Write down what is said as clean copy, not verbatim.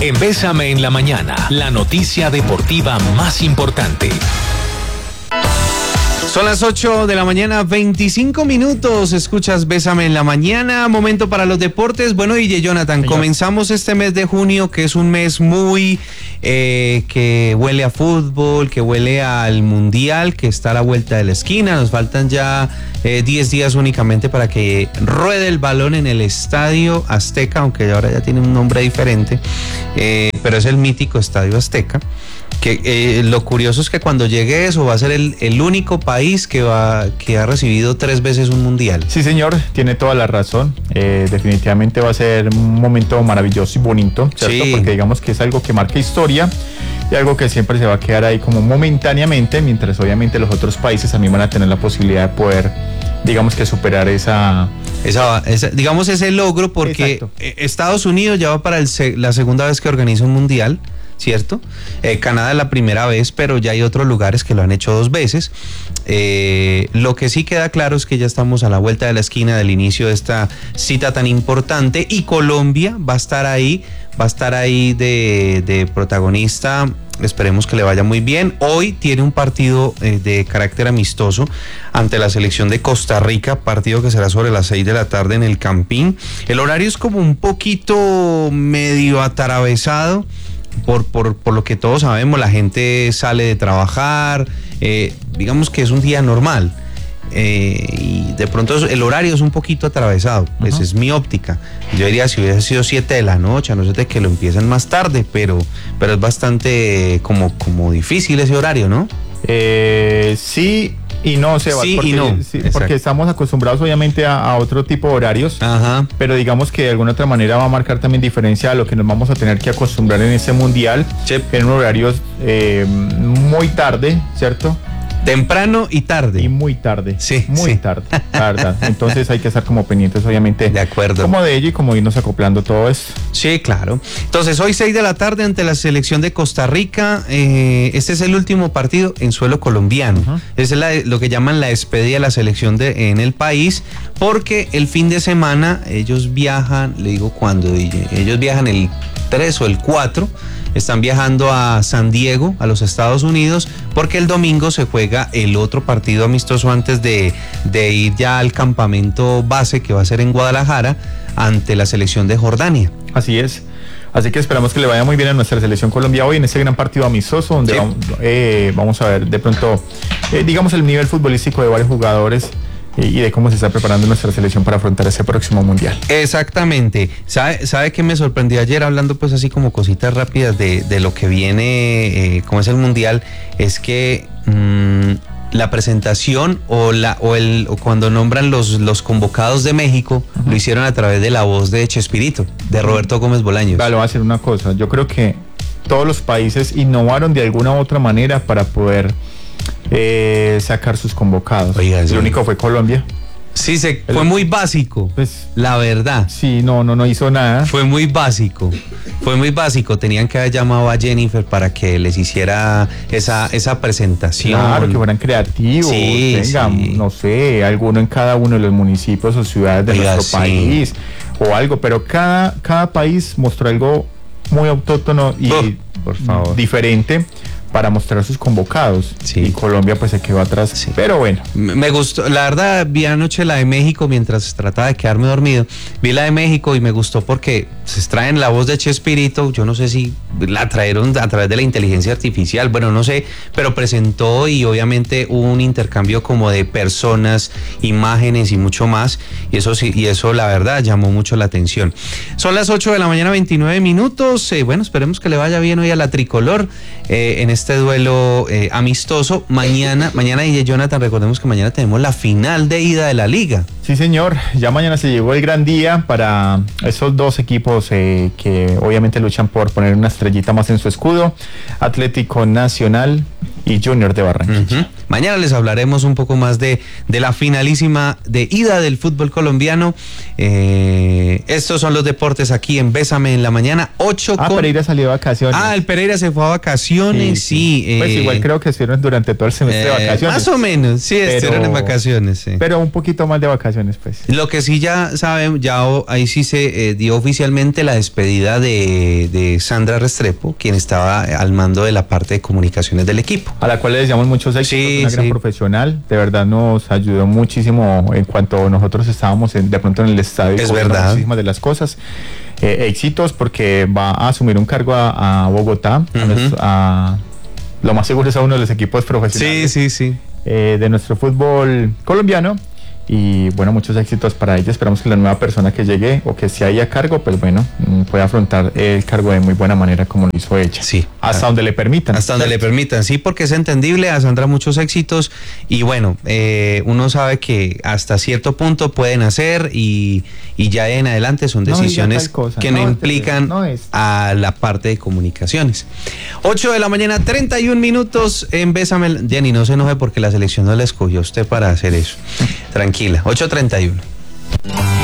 En Bésame en la Mañana, la noticia deportiva más importante. Son las 8 de la mañana, 25 minutos. Escuchas Bésame en la Mañana. Momento para los deportes. Bueno, DJ Jonathan, señor, comenzamos este mes de junio, que es un mes muy que huele a fútbol, que huele al mundial, que está a la vuelta de la esquina. Nos faltan ya 10 días únicamente para que ruede el balón en el Estadio Azteca, aunque ahora ya tiene un nombre diferente, pero es el mítico Estadio Azteca. Que lo curioso es que cuando llegue eso va a ser el único país que ha recibido 3 veces un mundial. Sí, señor, tiene toda la razón. Definitivamente va a ser un momento maravilloso y bonito, ¿cierto? Sí. Porque digamos que es algo que marca historia y algo que siempre se va a quedar ahí como momentáneamente, mientras obviamente los otros países también van a tener la posibilidad de poder, digamos que superar esa digamos ese logro, porque exacto, Estados Unidos ya va para la segunda vez que organiza un mundial, ¿cierto? Canadá la primera vez, pero ya hay otros lugares que lo han hecho 2 veces. Lo que sí queda claro es que ya estamos a la vuelta de la esquina del inicio de esta cita tan importante, y Colombia va a estar ahí de protagonista. Esperemos que le vaya muy bien. Hoy tiene un partido de carácter amistoso ante la selección de Costa Rica, partido que será sobre las 6 de la tarde en el Campín. El horario es como un poquito medio ataravesado, por lo que todos sabemos. La gente sale de trabajar, digamos que es un día normal, y de pronto el horario es un poquito atravesado. Pues es mi óptica. Yo diría, si hubiese sido 7 de la noche, a no ser de que lo empiecen más tarde, pero es bastante como difícil ese horario, ¿no? Sí y no, Sebas, sí, porque, y no. Sí, porque estamos acostumbrados obviamente a otro tipo de horarios. Ajá. Pero digamos que de alguna otra manera va a marcar también diferencia a lo que nos vamos a tener que acostumbrar en este mundial, sí, en horarios muy tarde, ¿cierto? Temprano y tarde. Y muy tarde. Sí. Muy tarde, la verdad. Entonces hay que estar como pendientes, obviamente. De acuerdo. Como de ello y como irnos acoplando todo esto. Sí, claro. Entonces hoy 6 de la tarde ante la selección de Costa Rica. Este es el último partido en suelo colombiano. Es lo que llaman la despedida de la selección en el país, porque el fin de semana ellos viajan, le digo cuándo, ellos viajan el 3 o el 4. Están viajando a San Diego, a los Estados Unidos, porque el domingo se juega el otro partido amistoso antes de ir ya al campamento base, que va a ser en Guadalajara, ante la selección de Jordania. Así es. Así que esperamos que le vaya muy bien a nuestra selección Colombia hoy en este gran partido amistoso, donde sí, vamos a ver de pronto, digamos, el nivel futbolístico de varios jugadores y de cómo se está preparando nuestra selección para afrontar ese próximo mundial. Exactamente. ¿Sabe qué me sorprendió ayer, hablando pues así como cositas rápidas de lo que viene, cómo es el mundial? Es que la presentación o cuando nombran los convocados de México, lo hicieron a través de la voz de Chespirito, de Roberto Gómez Bolaños. Vale, voy a hacer una cosa. Yo creo que todos los países innovaron de alguna u otra manera para poder sacar sus convocados. Oiga, sí. El único fue Colombia. Sí, fue muy básico, pues, la verdad. Sí, no hizo nada. Fue muy básico. Tenían que haber llamado a Jennifer para que les hiciera esa presentación. Claro, que fueran creativos. Sí, tengan, sí, no sé, alguno en cada uno de los municipios o ciudades de nuestro país o algo, pero cada país mostró algo muy autóctono y por favor, diferente para mostrar sus convocados. Sí. Y Colombia pues se quedó atrás. Sí. Pero bueno. Me gustó, la verdad, vi anoche la de México mientras trataba de quedarme dormido. Vi la de México y me gustó porque se extraen la voz de Chespirito. Yo no sé si la trajeron a través de la inteligencia artificial, bueno, no sé, pero presentó y obviamente hubo un intercambio como de personas, imágenes y mucho más. Y eso la verdad llamó mucho la atención. Son las 8 de la mañana, 29 minutos. Bueno, esperemos que le vaya bien hoy a la tricolor en este duelo amistoso. Mañana, y Jonathan, recordemos que mañana tenemos la final de ida de la liga. Sí, señor, ya mañana se llegó el gran día para esos dos equipos que obviamente luchan por poner una estrellita más en su escudo, Atlético Nacional y Junior de Barranquilla. Mañana les hablaremos un poco más de la finalísima de ida del fútbol colombiano. Estos son los deportes aquí en Bésame en la Mañana. 8 con... Pereira salió de vacaciones. El Pereira se fue a vacaciones, sí. Pues igual creo que estuvieron durante todo el semestre de vacaciones. Más o menos, sí, estuvieron en vacaciones, sí. Pero un poquito más de vacaciones, pues. Lo que sí ya saben, ahí sí se dio oficialmente la despedida de Sandra Restrepo, quien estaba al mando de la parte de comunicaciones del equipo. A la cual le deseamos muchos éxitos, una gran profesional, de verdad nos ayudó muchísimo en cuanto nosotros estábamos de pronto en el estadio. Es verdad. Muchísimas de las cosas. Éxitos porque va a asumir un cargo a Bogotá, lo más seguro es a uno de los equipos profesionales de nuestro fútbol colombiano. Y bueno, muchos éxitos para ella. Esperamos que la nueva persona que llegue o que esté ahí a cargo, pues bueno, pueda afrontar el cargo de muy buena manera como lo hizo ella. Sí. Hasta donde le permitan. Hasta donde le permitan, sí, porque es entendible. A Sandra muchos éxitos y bueno, uno sabe que hasta cierto punto pueden hacer y ya en adelante son decisiones que no implican a la parte de comunicaciones. 8 de la mañana, 31 minutos en Bésame. Jenny, no se enoje porque la selección no la escogió usted para hacer eso. Tranquila, 8:31.